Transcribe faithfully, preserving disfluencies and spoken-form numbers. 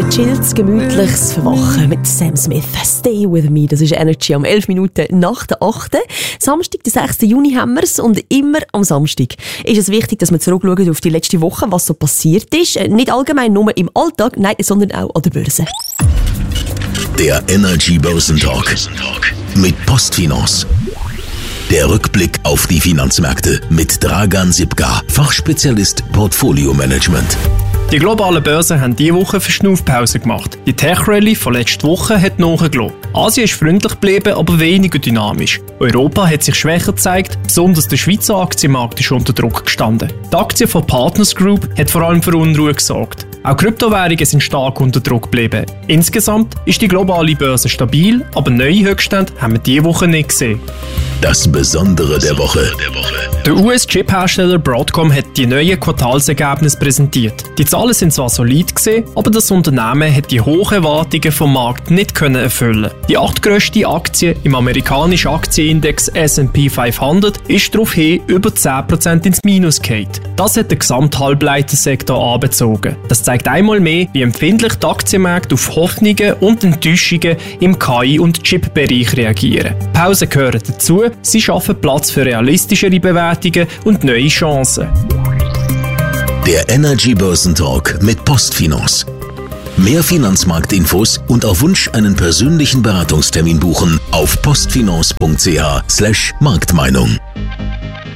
Chills, gemütliches Verwachen mit Sam Smith. Stay with me, das ist Energy am elf Minuten nach der achten Samstag, den sechsten Juni haben wir es und immer am Samstag ist es wichtig, dass wir zurückschauen auf die letzte Woche, was so passiert ist. Nicht allgemein nur im Alltag, nein, sondern auch an der Börse. Der Energy Börsentalk mit Postfinance. Der Rückblick auf die Finanzmärkte mit Dragan Sipka, Fachspezialist Portfolio Management. Die globalen Börsen haben diese Woche Verschnaufpause gemacht. Die Tech-Rallye von letzter Woche hat nachgelassen. Asien ist freundlich geblieben, aber weniger dynamisch. Europa hat sich schwächer gezeigt, besonders der Schweizer Aktienmarkt ist unter Druck gestanden. Die Aktie von Partners Group hat vor allem für Unruhe gesorgt. Auch Kryptowährungen sind stark unter Druck geblieben. Insgesamt ist die globale Börse stabil, aber neue Höchststände haben wir diese Woche nicht gesehen. Das Besondere der Woche. Der U S-Chip-Hersteller Broadcom hat die neuen Quartalsergebnisse präsentiert. Die Zahlen sind zwar solid gewesen, aber das Unternehmen hat die hohen Erwartungen vom Markt nicht können erfüllen. Die achtgrösste Aktie im amerikanischen Aktienindex S and P fünfhundert ist daraufhin über zehn Prozent ins Minus gefallen. Das hat den Gesamthalbleitersektor angezogen. Das zeigt einmal mehr, wie empfindlich die Aktienmärkte auf Hoffnungen und Enttäuschungen im K I- und Chip-Bereich reagieren. Pausen gehören dazu, sie schaffen Platz für realistischere Bewertungen und neue Chancen. Der Energy Börsentalk mit Postfinance. Mehr Finanzmarktinfos und auf Wunsch einen persönlichen Beratungstermin buchen auf postfinance punkt c h slash Marktmeinung.